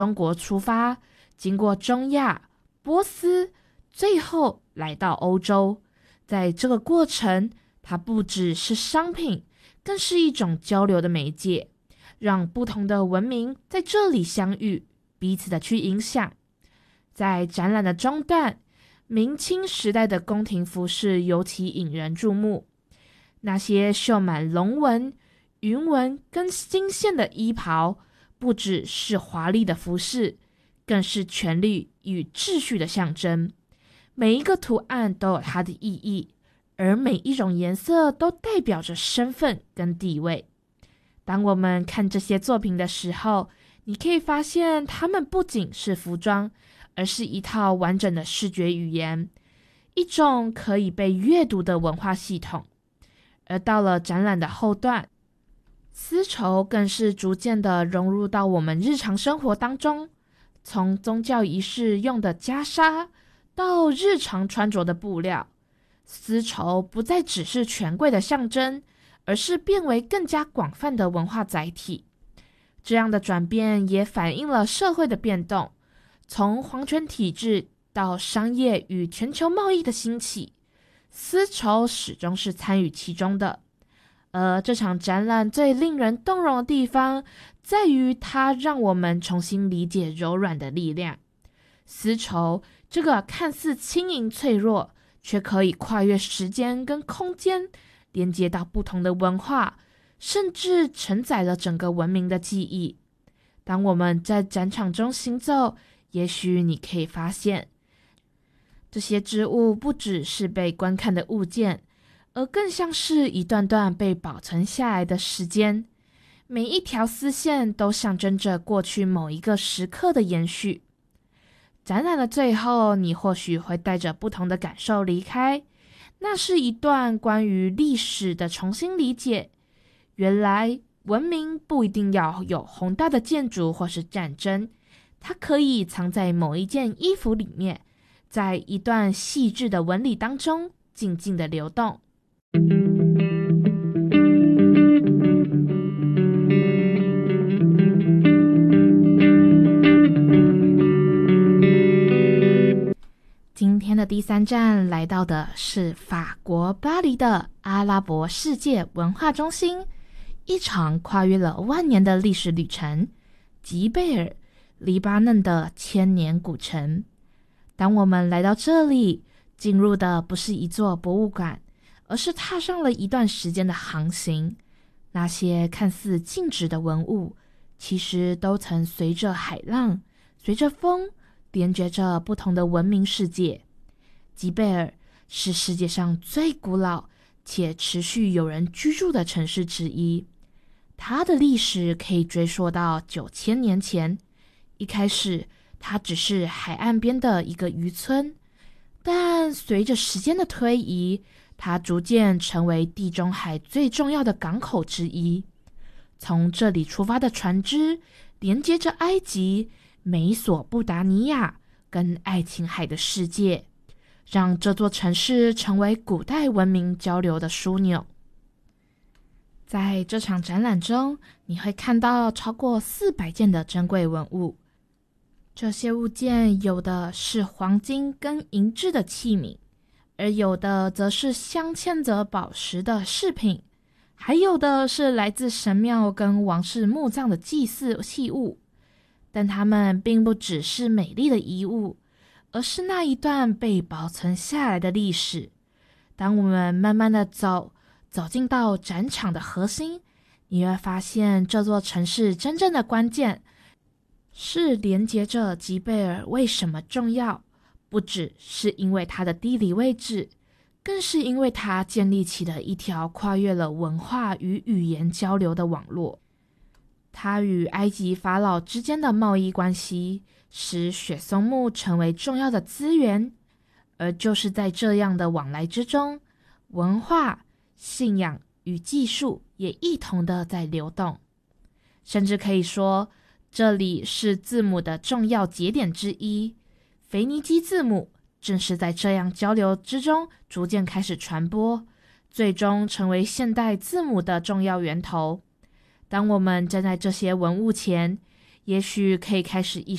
中国出发，经过中亚、波斯，最后来到欧洲。在这个过程，它不只是商品，更是一种交流的媒介，让不同的文明在这里相遇，彼此的去影响。在展览的中段，明清时代的宫廷服饰尤其引人注目，那些绣满龙纹、云纹跟金线的衣袍，不只是华丽的服饰，更是权力与秩序的象征。每一个图案都有它的意义，而每一种颜色都代表着身份跟地位。当我们看这些作品的时候，你可以发现它们不仅是服装，而是一套完整的视觉语言，一种可以被阅读的文化系统。而到了展览的后段，丝绸更是逐渐的融入到我们日常生活当中，从宗教仪式用的袈裟到日常穿着的布料，丝绸不再只是权贵的象征，而是变为更加广泛的文化载体。这样的转变也反映了社会的变动，从皇权体制到商业与全球贸易的兴起，丝绸始终是参与其中的。而这场展览最令人动容的地方，在于它让我们重新理解柔软的力量。丝绸这个看似轻盈脆弱，却可以跨越时间跟空间，连接到不同的文化，甚至承载了整个文明的记忆。当我们在展场中行走，也许你可以发现，这些织物不只是被观看的物件，而更像是一段段被保存下来的时间。每一条丝线都象征着过去某一个时刻的延续。展览的最后，你或许会带着不同的感受离开，那是一段关于历史的重新理解。原来文明不一定要有宏大的建筑或是战争，它可以藏在某一件衣服里面，在一段细致的纹理当中静静的流动。今天的第3站来到的是法国巴黎的阿拉伯世界文化中心，一场跨越了万年的历史旅程——吉贝尔，黎巴嫩的千年古城。当我们来到这里，进入的不是一座博物馆，而是踏上了一段时间的航行。那些看似静止的文物，其实都曾随着海浪，随着风，连接着不同的文明世界。吉贝尔是世界上最古老且持续有人居住的城市之一，它的历史可以追溯到9000年前。一开始，它只是海岸边的一个渔村，但随着时间的推移，它逐渐成为地中海最重要的港口之一。从这里出发的船只，连接着埃及、美索不达尼亚跟爱琴海的世界，让这座城市成为古代文明交流的枢纽。在这场展览中，你会看到超过400件的珍贵文物。这些物件有的是黄金跟银质的器皿，而有的则是镶嵌着宝石的饰品，还有的是来自神庙跟王室墓葬的祭祀器物。但它们并不只是美丽的遗物，而是那一段被保存下来的历史。当我们慢慢的走进到展场的核心，你会发现这座城市真正的关键是连接着吉贝尔为什么重要，不只是因为它的地理位置，更是因为它建立起了一条跨越了文化与语言交流的网络。它与埃及法老之间的贸易关系，使雪松木成为重要的资源，而就是在这样的往来之中，文化、信仰与技术也一同的在流动。甚至可以说，这里是字母的重要节点之一。腓尼基字母正是在这样交流之中逐渐开始传播，最终成为现代字母的重要源头。当我们站在这些文物前， 也许可以开始意